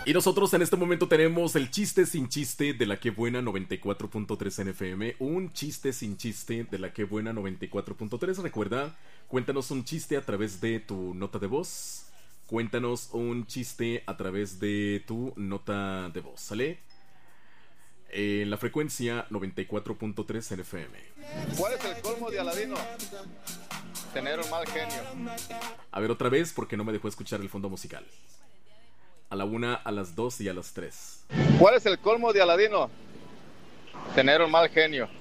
Y nosotros en este momento tenemos el chiste sin chiste de la que buena 94.3 NFM. Un chiste sin chiste de la que buena 94.3. Recuerda, cuéntanos un chiste a través de tu nota de voz. Cuéntanos un chiste a través de tu nota de voz, ¿sale? En la frecuencia 94.3 NFM. ¿Cuál es el colmo de Aladino? Tener un mal genio. A ver otra vez porque no me dejó escuchar el fondo musical. A la 1, a las 2 y a las 3. ¿Cuál es el colmo de Aladino? Tener un mal genio.